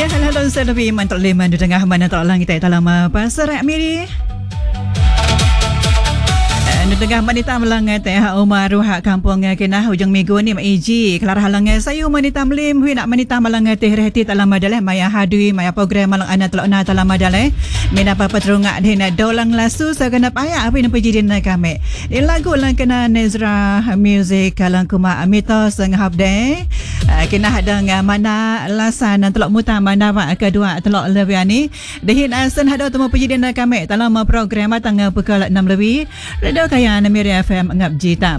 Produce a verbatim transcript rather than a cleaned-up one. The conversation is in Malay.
Ya, halo saya lebih mantul leman di tengah mana tak lang kita dalam pasar Amiri. Di tengah manita melangat teh Umar Ruhak kampung kena hujung minggu ni Mak Iji kelar halang sayu manita melim hui nak manita melangat teh rehti dalam madale maya hadui maya program malang anak telok dalam madale mina papa terungak dina dolang lasu sagana paya apa ni pejidin kami di lagu lang kena Nezra Music kalang kuma Amita sengah day kena hadang mana lasan telok muta mana kedua telok lebih ni dehin asan hado temu pejidin kami dalam program tanggal pukul enam lebih radio kaya Namiri F M ngap jita